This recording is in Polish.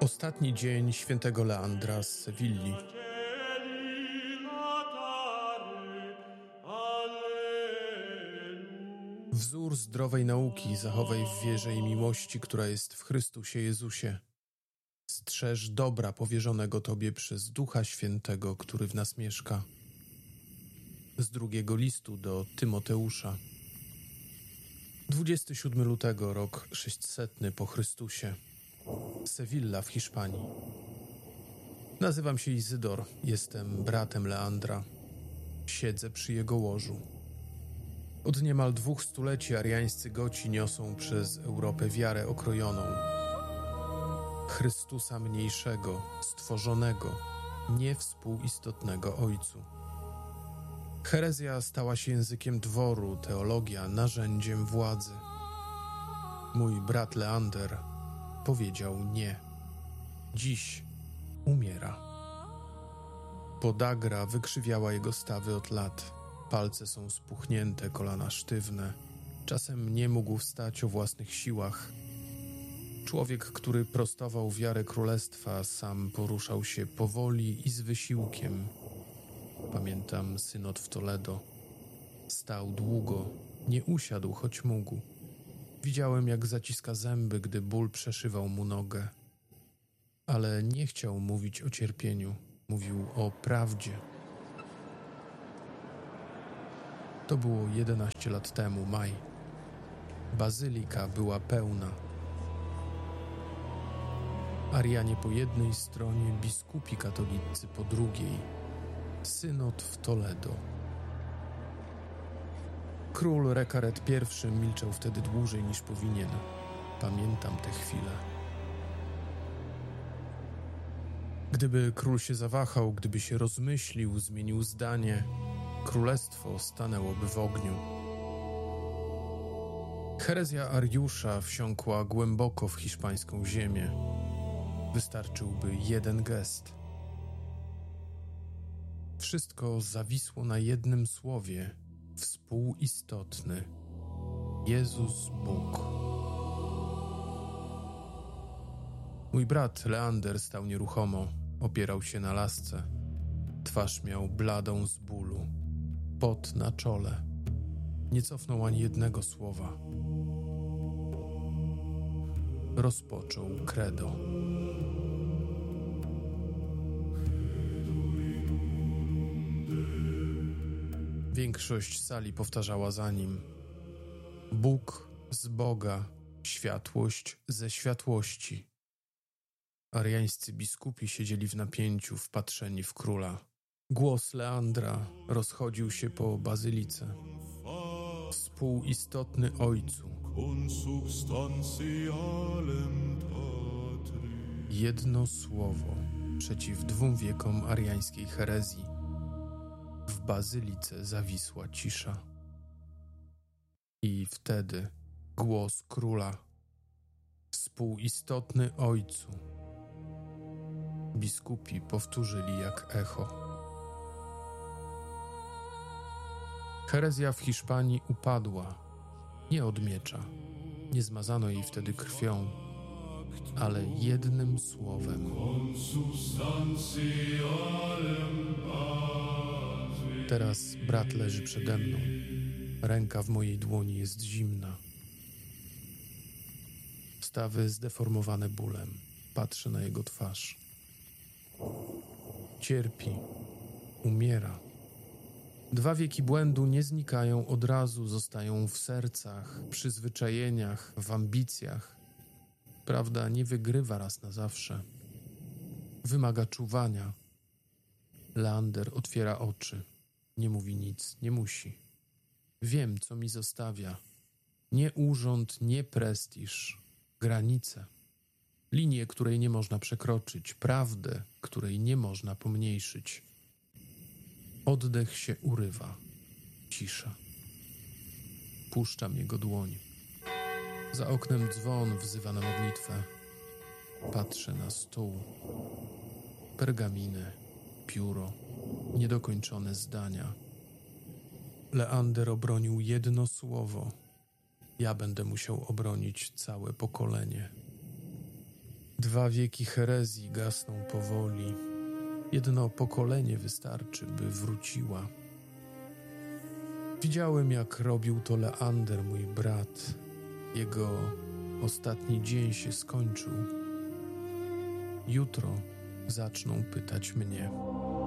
Ostatni dzień świętego Leandra z Sewilli. Wzór zdrowej nauki zachowaj w wierze i miłości, która jest w Chrystusie Jezusie. Strzeż dobra powierzonego Tobie przez Ducha Świętego, który w nas mieszka. Z drugiego listu do Tymoteusza. 27 lutego, rok 600 po Chrystusie. Sewilla w Hiszpanii. Nazywam się Izydor, jestem bratem Leandra. Siedzę przy jego łożu. Od niemal 2 stuleci ariańscy Goci niosą przez Europę wiarę okrojoną. Chrystusa mniejszego, stworzonego, niewspółistotnego Ojcu. Herezja stała się językiem dworu, teologia narzędziem władzy. Mój brat Leander powiedział nie. Dziś umiera. Podagra wykrzywiała jego stawy od lat. Palce są spuchnięte, kolana sztywne. Czasem nie mógł wstać o własnych siłach. Człowiek, który prostował wiarę królestwa, sam poruszał się powoli i z wysiłkiem. Pamiętam synod w Toledo. Stał długo, nie usiadł, choć mógł. Widziałem, jak zaciska zęby, gdy ból przeszywał mu nogę. Ale nie chciał mówić o cierpieniu. Mówił o prawdzie. To było 11 lat temu, maj. Bazylika była pełna. Arianie po jednej stronie, biskupi katolicy po drugiej. Synod w Toledo. Król Rekaret I milczał wtedy dłużej niż powinien. Pamiętam tę chwilę. Gdyby król się zawahał, gdyby się rozmyślił, zmienił zdanie, królestwo stanęłoby w ogniu. Herezja Ariusza wsiąkła głęboko w hiszpańską ziemię. Wystarczyłby jeden gest. Wszystko zawisło na jednym słowie: współistotny. Jezus Bóg. Mój brat Leander stał nieruchomo, opierał się na lasce. Twarz miał bladą z bólu, pot na czole. Nie cofnął ani jednego słowa. Rozpoczął credo. Większość sali powtarzała za nim: Bóg z Boga, światłość ze światłości. Ariańscy biskupi siedzieli w napięciu, wpatrzeni w króla. Głos Leandra rozchodził się po bazylice. Współistotny Ojcu. Jedno słowo przeciw 2 wiekom ariańskiej herezji. W bazylice zawisła cisza. I wtedy głos króla. Współistotny Ojcu. Biskupi powtórzyli jak echo. Herezja w Hiszpanii upadła. Nie od miecza. Nie zmazano jej wtedy krwią, ale jednym słowem. Teraz brat leży przede mną. Ręka w mojej dłoni jest zimna. Stawy zdeformowane bólem. Patrzę na jego twarz. Cierpi. Umiera. 2 wieki błędu nie znikają od razu, zostają w sercach, przyzwyczajeniach, w ambicjach. Prawda nie wygrywa raz na zawsze. Wymaga czuwania. Leander otwiera oczy. Nie mówi nic, nie musi. Wiem, co mi zostawia. Nie urząd, nie prestiż. Granice. Linię, której nie można przekroczyć. Prawdę, której nie można pomniejszyć. Oddech się urywa. Cisza. Puszczam jego dłoń. Za oknem dzwon wzywa na modlitwę. Patrzę na stół. Pergaminy, pióro, niedokończone zdania. Leander obronił jedno słowo. Ja będę musiał obronić całe pokolenie. 2 wieki herezji gasną powoli. Jedno pokolenie wystarczy, by wróciła. Widziałem, jak robił to Leander, mój brat. Jego ostatni dzień się skończył. Jutro zaczną pytać mnie.